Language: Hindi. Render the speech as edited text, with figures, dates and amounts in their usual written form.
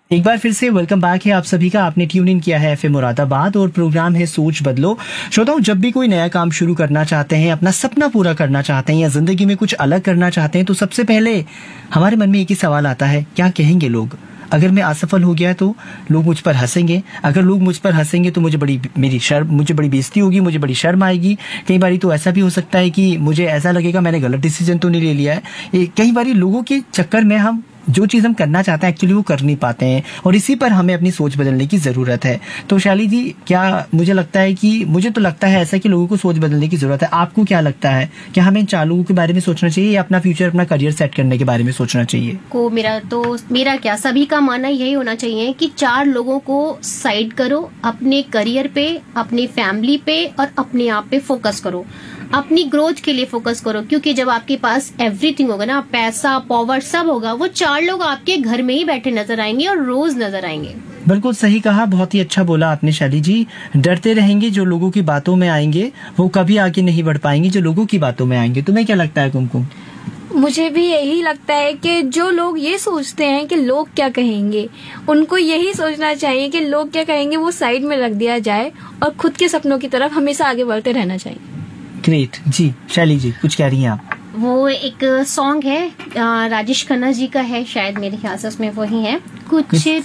एक बार फिर से वेलकम बैक है आप सभी का। आपने ट्यून इन किया है एफएम मुरादाबाद और प्रोग्राम है सोच बदलो। श्रोताओं, जब भी कोई नया काम शुरू करना चाहते हैं, अपना सपना पूरा करना चाहते हैं या जिंदगी में कुछ अलग करना चाहते हैं, तो सबसे पहले हमारे मन में एक ही सवाल आता है, क्या कहेंगे लोग? अगर मैं असफल हो गया तो लोग मुझ पर हंसेंगे, अगर लोग मुझ पर हंसेंगे तो मुझे बड़ी बेइज्जती होगी, मुझे बड़ी शर्म आएगी। कई बारी तो ऐसा भी हो सकता है कि मुझे ऐसा लगेगा मैंने गलत डिसीजन तो नहीं ले लिया है। कई बारी लोगों के चक्कर में हम जो चीज हम करना चाहते हैं एक्चुअली वो कर नहीं पाते हैं, और इसी पर हमें अपनी सोच बदलने की जरूरत है। तो शैली जी, क्या मुझे तो लगता है ऐसा कि लोगों को सोच बदलने की जरूरत है। आपको क्या लगता है, क्या हमें इन 4 लोगों के बारे में सोचना चाहिए या अपना फ्यूचर, अपना करियर सेट करने के बारे में सोचना चाहिए? मेरा क्या, सभी का मानना यही होना चाहिए कि 4 लोगों को साइड करो, अपने करियर पे, अपनी फैमिली पे और अपने आप पे फोकस करो, अपनी ग्रोथ के लिए फोकस करो। क्योंकि जब आपके पास एवरीथिंग होगा ना, पैसा, पावर सब होगा, वो 4 लोग आपके घर में ही बैठे नजर आएंगे और रोज नजर आएंगे। बिल्कुल सही कहा, बहुत ही अच्छा बोला आपने शैली जी। डरते रहेंगे जो लोगों की बातों में आएंगे, वो कभी आगे नहीं बढ़ पाएंगे जो लोगों की बातों में आएंगे। तुम्हें क्या लगता है कुमकुम? मुझे भी यही लगता है कि जो लोग ये सोचते हैं कि लोग क्या कहेंगे, उनको यही सोचना चाहिए कि लोग क्या कहेंगे वो साइड में रख दिया जाए और खुद के सपनों की तरफ हमेशा आगे बढ़ते रहना चाहिए। ग्रेट जी। शैली जी, कुछ कह रही हैं आप? वो एक सॉन्ग है, राजेश खन्ना जी का है शायद, मेरे ख्याल से उसमें वही है, कुछ